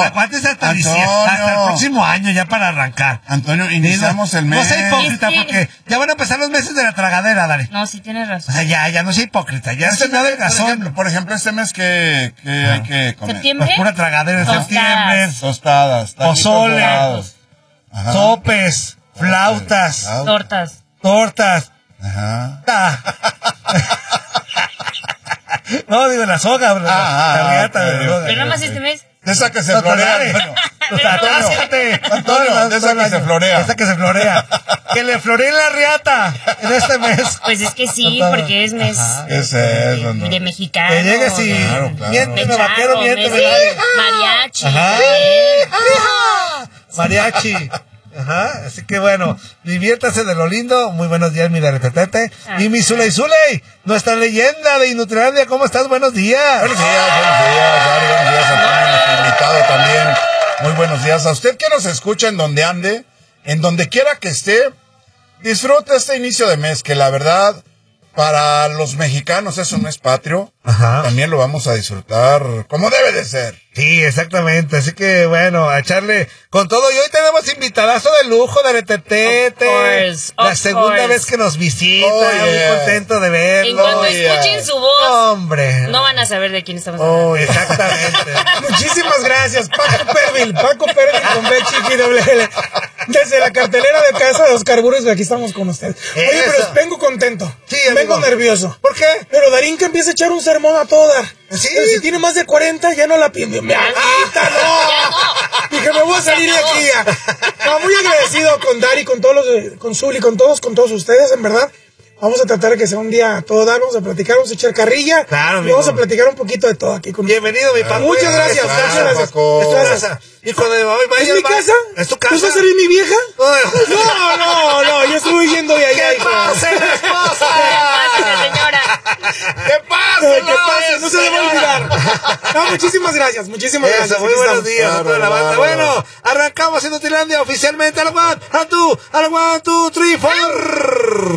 aguantes hasta el próximo año ya para arrancar. Antonio, iniciamos el mes. No sea hipócrita porque ya van a empezar los meses de la tragadera, dale. No, sí tienes razón. O sea, ya no sea hipócrita, ya se me da el gasón. Por ejemplo, este mes que hay que comer. ¿Septiembre? Pues pura tragadera en septiembre. Tostadas, pozole, sopes, flautas, tortas. Ajá. No, digo la soga, bro. Pero nada más este mes. De esa que se florea, Antonio. Antonio, de esa que se florea. Esa que se florea. Que le floreen la riata en este mes. Pues es que sí, porque es mes de mexicano. Que llegues y miénteme, vaquero, miénteme. Mariachi. Mariachi. Ajá, así que bueno, diviértase de lo lindo. Muy buenos días, mi Daretete. Y mi Zuley, nuestra leyenda de Inutilandia. ¿Cómo estás? Buenos días. Buenos días, Antonio, nuestro invitado también. Muy buenos días a usted que nos escucha en donde ande, en donde quiera que esté. Disfruta este inicio de mes, que la verdad, para los mexicanos es un mes patrio. Ajá. También lo vamos a disfrutar como debe de ser. Sí, exactamente. Así que bueno, a echarle con todo. Y hoy tenemos invitadazo de lujo de Retetete. La segunda vez que nos visita. Muy contento de verlo. En cuanto escuchen su voz, hombre, no van a saber de quién estamos hablando. Exactamente. Muchísimas gracias, Paco Pervil con B chiqui doble L. Desde la cartelera de Casa de los Carburos, aquí estamos con ustedes. Oye, pero vengo contento. Sí, vengo nervioso. ¿Por qué? Pero Darín que empieza a echar un sermón a todo dar. Sí. Pero si tiene más de 40, ya no la pide. ¡Me agita, no! Dije, me voy a salir de aquí ya. No, muy agradecido con Dari, con todos con Zuli, con todos ustedes, en verdad. Vamos a tratar de que sea un día a todo dar, vamos a platicar, vamos a echar carrilla. Claro, y vamos a platicar un poquito de todo aquí. Bienvenido, mi Paco. Muchas gracias, gracias. Gracias. Y cuando ¿Es mi casa? ¿Es tu casa? ¿Tú vas a ser mi vieja? No, yo estoy huyendo de allá. ¿Qué pasa, esposa? Señora. ¿Qué pasa? No se le va a olvidar. No, muchísimas gracias. Muy buenos días a toda la banda. Bueno, arrancamos en Inutilandia oficialmente. A la 1, 2, 3, 4.